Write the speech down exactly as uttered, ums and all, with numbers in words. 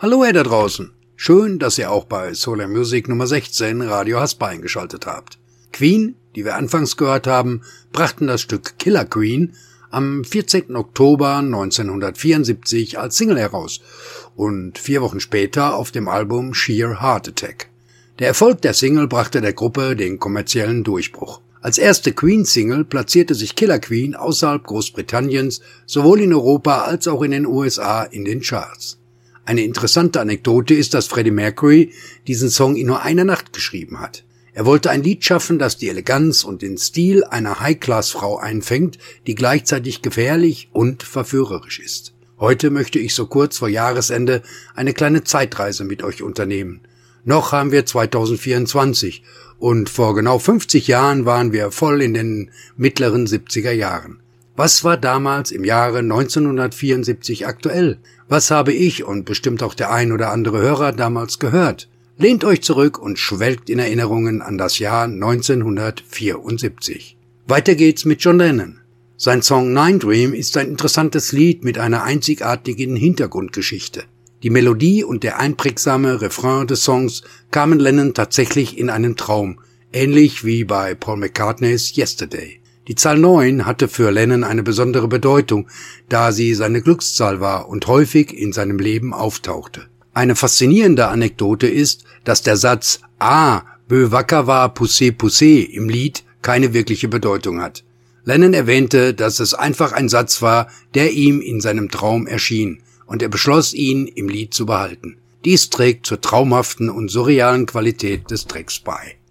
Hallo ihr da draußen. Schön, dass ihr auch bei Solar Music Nummer sechzehn Radio Haspa eingeschaltet habt. Queen, die wir anfangs gehört haben, brachten das Stück Killer Queen am vierzehnten Oktober neunzehnhundertvierundsiebzig als Single heraus und vier Wochen später auf dem Album Sheer Heart Attack. Der Erfolg der Single brachte der Gruppe den kommerziellen Durchbruch. Als erste Queen-Single platzierte sich Killer Queen außerhalb Großbritanniens sowohl in Europa als auch in den U S A in den Charts. Eine interessante Anekdote ist, dass Freddie Mercury diesen Song in nur einer Nacht geschrieben hat. Er wollte ein Lied schaffen, das die Eleganz und den Stil einer High-Class-Frau einfängt, die gleichzeitig gefährlich und verführerisch ist. Heute möchte ich so kurz vor Jahresende eine kleine Zeitreise mit euch unternehmen. Noch haben wir zweitausendvierundzwanzig und vor genau fünfzig Jahren waren wir voll in den mittleren siebziger Jahren. Was war damals im Jahre neunzehnhundertvierundsiebzig aktuell? Was habe ich und bestimmt auch der ein oder andere Hörer damals gehört? Lehnt euch zurück und schwelgt in Erinnerungen an das Jahr neunzehnhundertvierundsiebzig. Weiter geht's mit John Lennon. Sein Song Nine Dream ist ein interessantes Lied mit einer einzigartigen Hintergrundgeschichte. Die Melodie und der einprägsame Refrain des Songs kamen Lennon tatsächlich in einem Traum, ähnlich wie bei Paul McCartneys Yesterday. Die Zahl neun hatte für Lennon eine besondere Bedeutung, da sie seine Glückszahl war und häufig in seinem Leben auftauchte. Eine faszinierende Anekdote ist, dass der Satz Ah, bö wacker war Poussé Poussé im Lied keine wirkliche Bedeutung hat. Lennon erwähnte, dass es einfach ein Satz war, der ihm in seinem Traum erschien, und er beschloss, ihn im Lied zu behalten. Dies trägt zur traumhaften und surrealen Qualität des Tracks bei.